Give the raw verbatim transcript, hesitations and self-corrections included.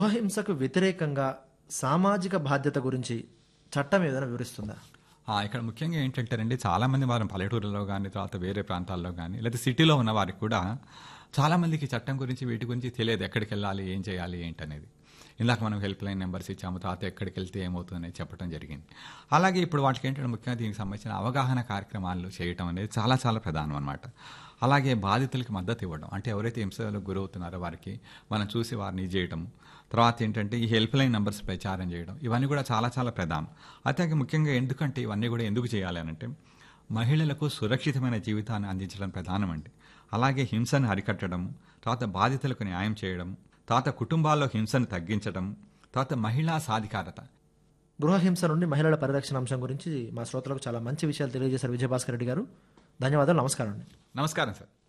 గృహహింసకు వ్యతిరేకంగా సామాజిక బాధ్యత గురించి చట్టం ఏదైనా వివరిస్తుందా? ఆ! ఇక్కడ ముఖ్యంగా ఏంటంటేనండి, చాలామంది వారు పల్లెటూరులో గానీ, తర్వాత వేరే ప్రాంతాల్లో గానీ, లేదా సిటీలో ఉన్న వారికి కూడా చాలామందికి చట్టం గురించి, వీటి గురించి తెలియదు. ఎక్కడికెళ్ళాలి, ఏం చేయాలి, ఏంటనేది. ఇందాక మనం హెల్ప్ లైన్ నెంబర్స్ ఇచ్చాము. తర్వాత ఎక్కడికెళ్తే ఏమవుతుందనేది చెప్పడం జరిగింది. అలాగే ఇప్పుడు వాటికి ఏంటంటే ముఖ్యంగా దీనికి సంబంధించిన అవగాహన కార్యక్రమాలు చేయటం అనేది చాలా చాలా ప్రధానం అనమాట. అలాగే బాధితులకి మద్దతు ఇవ్వడం. అంటే ఎవరైతే హింసలకు గురవుతున్నారో వారికి మనం చూసి వారిని ఇది చేయడం. తర్వాత ఏంటంటే ఈ హెల్ప్ లైన్ నెంబర్స్ ప్రచారం చేయడం. ఇవన్నీ కూడా చాలా చాలా ప్రధానం. అయితే ముఖ్యంగా ఎందుకంటే ఇవన్నీ కూడా ఎందుకు చేయాలి అనంటే, మహిళలకు సురక్షితమైన జీవితాన్ని అందించడం ప్రధానమండి. అలాగే హింసను అరికట్టడం, తర్వాత బాధితులకు న్యాయం చేయడం, తర్వాత కుటుంబాల్లో హింసను తగ్గించడం, తర్వాత మహిళా సాధికారత. గృహహింస నుండి మహిళల పరిరక్షణ అంశం గురించి మా శ్రోతలకు చాలా మంచి విషయాలు తెలియజేశారు విజయభాస్కర్ రెడ్డి గారు. ధన్యవాదాలు. నమస్కారం అండి. నమస్కారం సార్.